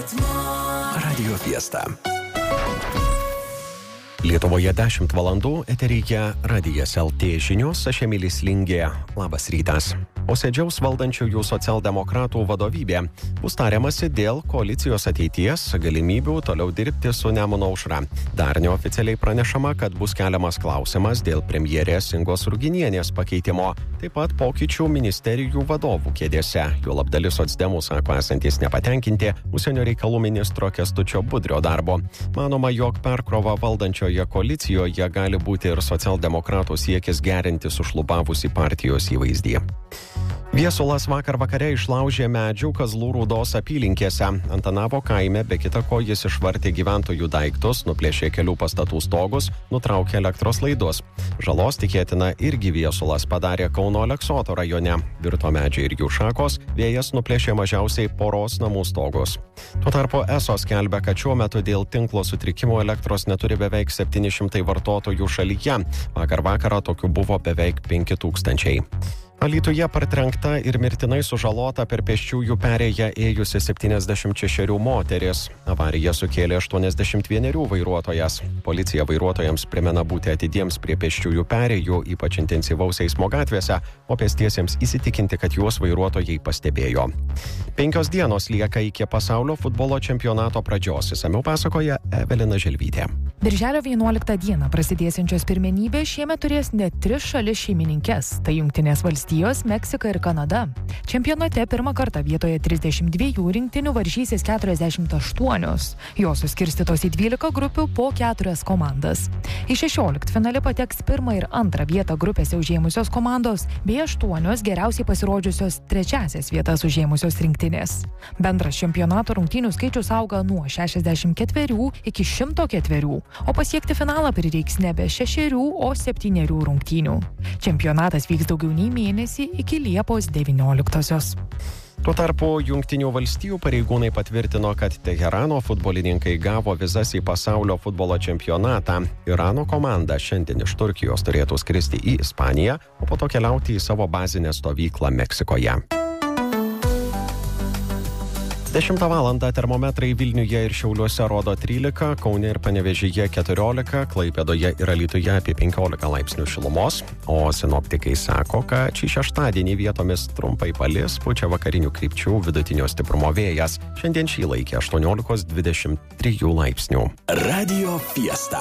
Radio Fiesta. Lietuvoje 10 valandų eteryje Radijas LT žinios, aš Emilis Lingė. Labas rytas. Posėdžiaus valdančiųjų socialdemokratų vadovybė. Bus tariamasi dėl koalicijos ateities, galimybių toliau dirbti su Nemuno aušra. Dar neoficialiai pranešama, kad bus keliamas klausimas dėl premjerės Ingos Ruginienės pakeitimo. Taip pat pokyčių ministerijų vadovų kėdėse. Juolab dalis socdemų sako esantys nepatenkinti užsienio reikalų ministro Kęstučio Budrio darbo. Manoma, jog perkrova valdančioje koalicijoje gali būti ir socialdemokratų siekis gerinti sušlubavusį partijos įvaizdį. Viesulas vakar vakare išlaužė medžių Kazlų Rūdos apylinkėse. Antanavo kaime be kita ko jis išvartė gyventojų daiktus, nuplėšė kelių pastatų stogus, nutraukė elektros laidus. Žalos tikėtina irgi Viesulas padarė Kauno Aleksoto rajone. Virto medžiai ir jų šakos, vėjas nuplėšė mažiausiai poros namų stogus. Tuo tarpu ESO skelbia, kad šiuo metu dėl tinklo sutrikimo elektros neturi beveik 700 vartotojų šalyje. Vakar vakarą tokių buvo beveik 5000. Alytuje partrenkta ir mirtinai sužalota per pėsčiųjų perėją ėjusi 76 moteris. Avariją sukėlė 81 vairuotojas. Policija vairuotojams primena būti atidiems prie pėsčiųjų perėjų, ypač intensyvaus eismo gatvėse, o pėstiesiems įsitikinti, kad juos vairuotojai pastebėjo. 5 dienos lieka iki pasaulio futbolo čempionato pradžios. Išsamiau pasakoja Evelina Želvytė. Birželio 11 dieną prasidėsiančios pirmenybės šiemet turės net 3 šalis šeimininkes – tai Jungtinės Valstijos, Meksika ir Kanada. Čempionate pirmą kartą vietoje 32 rinktinių varžysis 48. Jos suskirstytos į 12 grupių po 4 komandas. Į 16 finalį pateks 1 ir 2 vietą grupėse užėmusios komandos bei 8 geriausiai pasirodžiusios 3 vietas užėmusios rinktinės. Bendras čempionato rungtynių skaičius auga nuo 64 iki 104. O pasiekti finalą prireiks nebe 6, o 7 rungtynių. Čempionatas vyks daugiau nei mėnesį iki Liepos 19. Tuo tarpu Jungtinių valstijų pareigūnai patvirtino, kad Teherano futbolininkai gavo vizas į pasaulio futbolo čempionatą. Irano komanda šiandien iš Turkijos turėtų skristi į Ispaniją, o po to keliauti į savo bazinę stovyklą Meksikoje. 10 valandą termometrai Vilniuje ir Šiauliuose rodo 13, Kaune ir Panevėžyje 14, Klaipėdoje ir Alytuje apie 15 laipsnių šilumos, o sinoptikai sako, kad šį šeštadienį vietomis trumpai palis, pučia vakarinių krypčių vidutinio stiprumo vėjas. Šiandien šį laikė 18-23 laipsnių. Radio Fiesta.